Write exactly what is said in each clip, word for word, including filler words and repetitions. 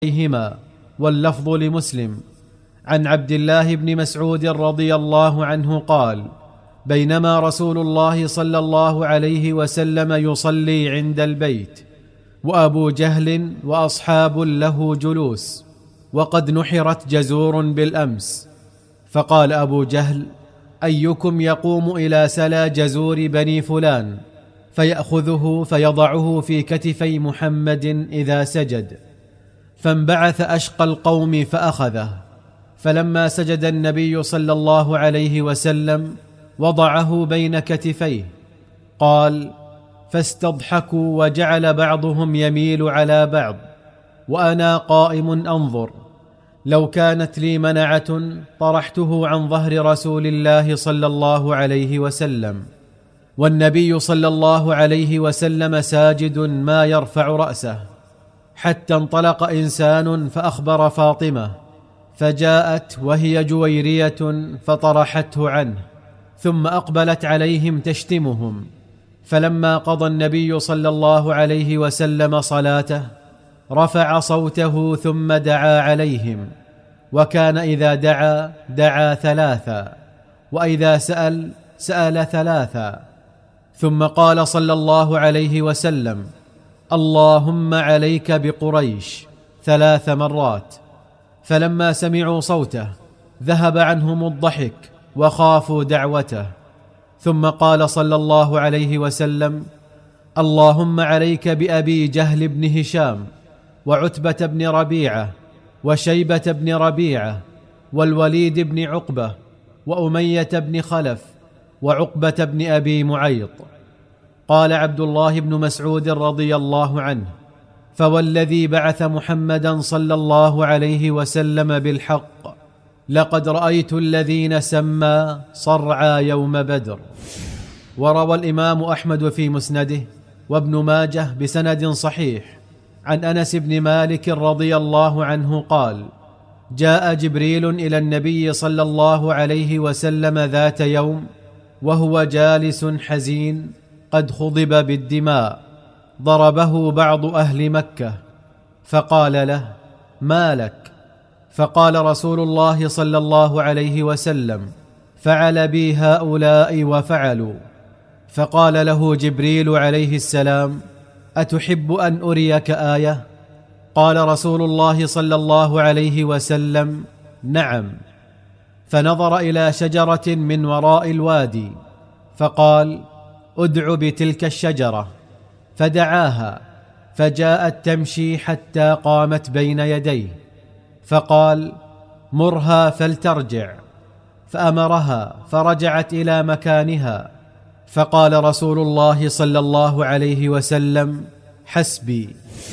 عليهما، واللفظ لمسلم. عن عبد الله بن مسعود رضي الله عنه قال: بينما رسول الله صلى الله عليه وسلم يصلي عند البيت وأبو جهل وأصحاب له جلوس، وقد نحرت جزور بالأمس، فقال أبو جهل: أيكم يقوم إلى سلا جزور بني فلان فيأخذه فيضعه في كتفي محمد إذا سجد؟ فانبعث أشقى القوم فأخذه، فلما سجد النبي صلى الله عليه وسلم وضعه بين كتفيه. قال: فاستضحكوا وجعل بعضهم يميل على بعض وأنا قائم أنظر، لو كانت لي منعة طرحته عن ظهر رسول الله صلى الله عليه وسلم، والنبي صلى الله عليه وسلم ساجد ما يرفع رأسه، حتى انطلق إنسان فأخبر فاطمة، فجاءت وهي جويرية فطرحته عنه، ثم أقبلت عليهم تشتمهم. فلما قضى النبي صلى الله عليه وسلم صلاته رفع صوته ثم دعا عليهم، وكان إذا دعا دعا ثلاثا، وإذا سأل سأل ثلاثا، ثم قال صلى الله عليه وسلم: اللهم عليك بقريش ثلاث مرات. فلما سمعوا صوته ذهب عنهم الضحك وخافوا دعوته، ثم قال صلى الله عليه وسلم: اللهم عليك بأبي جهل بن هشام وعتبة بن ربيعة وشيبة بن ربيعة والوليد بن عقبة وأمية بن خلف وعقبة بن أبي معيط. قال عبد الله بن مسعود رضي الله عنه: فوالذي بعث محمدا صلى الله عليه وسلم بالحق، لقد رأيت الذين سمى صرعى يوم بدر. وروى الإمام أحمد في مسنده وابن ماجه بسند صحيح عن أنس بن مالك رضي الله عنه قال: جاء جبريل إلى النبي صلى الله عليه وسلم ذات يوم وهو جالس حزين قد خضب بالدماء، ضربه بعض أهل مكة، فقال له: ما لك؟ فقال رسول الله صلى الله عليه وسلم: فعل بي هؤلاء وفعلوا. فقال له جبريل عليه السلام: أتحب أن أريك آية؟ قال رسول الله صلى الله عليه وسلم: نعم. فنظر إلى شجرة من وراء الوادي فقال: ادع بتلك الشجرة، فدعاها فجاءت تمشي حتى قامت بين يديه، فقال: مرها فلترجع، فأمرها فرجعت إلى مكانها، فقال رسول الله صلى الله عليه وسلم: حسبي.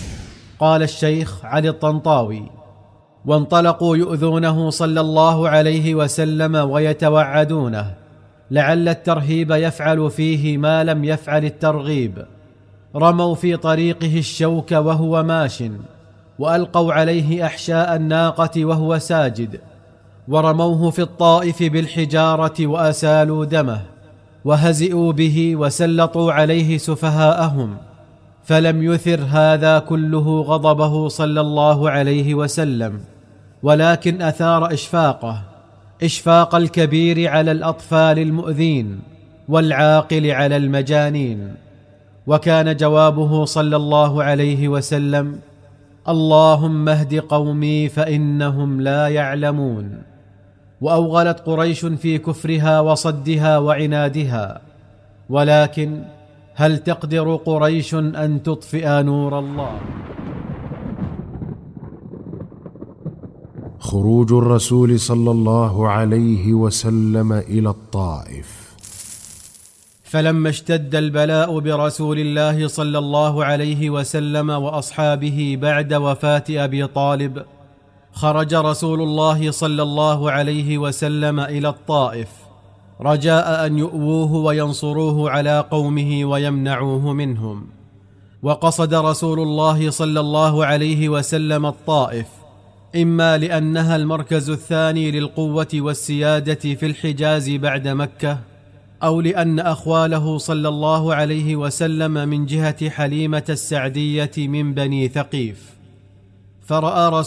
قال الشيخ علي الطنطاوي: وانطلقوا يؤذونه صلى الله عليه وسلم ويتوعدونه، لعل الترهيب يفعل فيه ما لم يفعل الترغيب. رموا في طريقه الشوك وهو ماش، وألقوا عليه أحشاء الناقة وهو ساجد، ورموه في الطائف بالحجارة وأسالوا دمه، وهزئوا به وسلطوا عليه سفهاءهم، فلم يثر هذا كله غضبه صلى الله عليه وسلم، ولكن أثار إشفاقه، إشفاق الكبير على الأطفال المؤذين والعاقل على المجانين. وكان جوابه صلى الله عليه وسلم: اللهم اهد قومي فإنهم لا يعلمون. وأوغلت قريش في كفرها وصدها وعنادها، ولكن هل تقدر قريش أن تطفئ نور الله؟ خروج الرسول صلى الله عليه وسلم إلى الطائف. فلما اشتد البلاء برسول الله صلى الله عليه وسلم وأصحابه بعد وفاة أبي طالب، خرج رسول الله صلى الله عليه وسلم إلى الطائف رجاء أن يؤووه وينصروه على قومه ويمنعوه منهم. وقصد رسول الله صلى الله عليه وسلم الطائف، إما لأنها المركز الثاني للقوة والسيادة في الحجاز بعد مكة، أو لأن أخواله صلى الله عليه وسلم من جهة حليمة السعدية من بني ثقيف. فراى